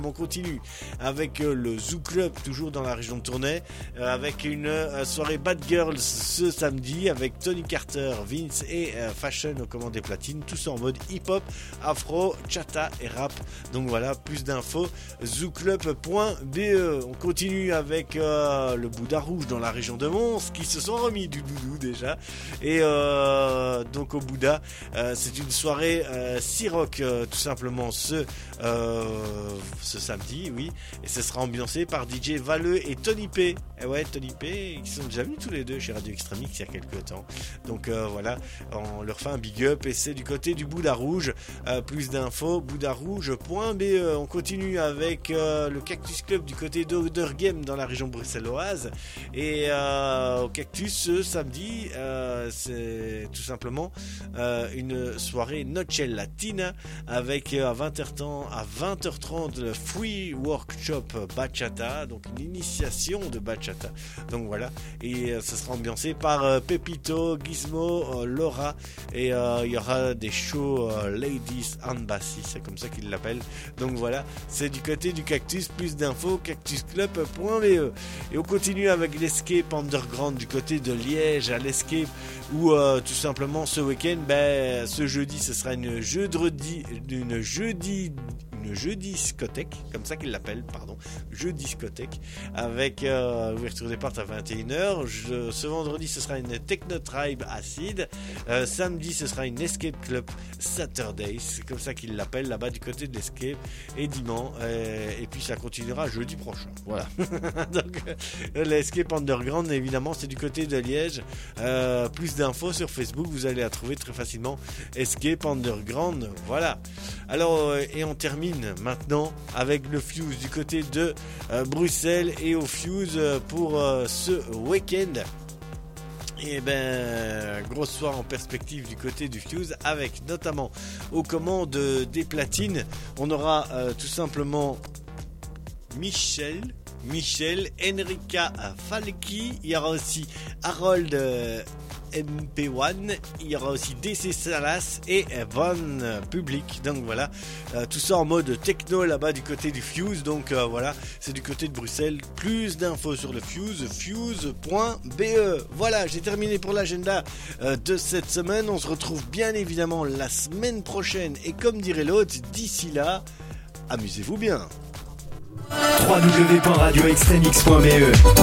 on continue avec le Zoo Club, toujours dans la région de Tournai, avec une soirée Bad Girls ce samedi, avec Tony Carter, Vince et Fashion aux commandes des platines, tout ça en mode hip-hop, afro, chata et rap. Donc voilà, plus d'infos, zooclub.be. On continue avec le Bouddha Rouge dans la région de Mons, qui se sont remis du doudou déjà. Et donc au Bouddha, c'est une soirée C-Rock tout simplement ce samedi, oui. Et ce sera ambiancé par DJ Valeux et Tony P. Et ouais, Tony P, ils sont déjà venus tous les deux chez Radio Extremix il y a quelques temps. Donc voilà, on leur fait un big up et c'est du côté du Bouddha Rouge. Plus d'infos, bouddharouge.be. On continue avec le Cactus Club du côté d'Oderghem dans la région bruxelloise. Et au Cactus ce samedi, c'est tout simplement une soirée Noche Latina avec à 20h30 le Free Workshop Bachata, donc une initiation de Bachata. Donc voilà, et ça sera ambiancé par Pepito, Gizmo, Laura, et il y aura des shows Ladies and Bassi, c'est comme ça qu'ils l'appellent. Donc voilà, c'est du côté du Cactus. Plus d'infos, cactusclub.be. Et on continue avec l'Escape Underground du côté de Liège, à l'Escape, où tout simplement ce week-end, ce jeudi, ce sera une jeudi-discothèque, comme ça qu'ils l'appellent, jeudi-discothèque, avec ouverture des portes à 21h. Ce vendredi, ce sera une Techno Tribe Acid. Samedi, ce sera une Escape Club Saturday, c'est comme ça qu'ils l'appellent là-bas du côté de l'Escape, et dimanche, et puis ça continuera jeudi prochain. Voilà. Donc, l'Escape Underground, évidemment, c'est du côté de Liège. Plus d'infos sur Facebook, vous allez la trouver très facilement. Escape Underground, voilà. Alors, et on termine maintenant avec le Fuse du côté de Bruxelles, et au Fuse pour ce week-end. Et grosse soirée en perspective du côté du Fuse, avec notamment aux commandes des platines, on aura tout simplement Michel, Enrica Falki, il y aura aussi Harold MP1, il y aura aussi DC Salas et Van Public. Donc voilà, tout ça en mode techno là-bas du côté du Fuse. Donc voilà, c'est du côté de Bruxelles. Plus d'infos sur le Fuse, fuse.be. Voilà, j'ai terminé pour l'agenda de cette semaine. On se retrouve bien évidemment la semaine prochaine, et comme dirait l'autre, d'ici là, amusez-vous bien. www.radioextremx.be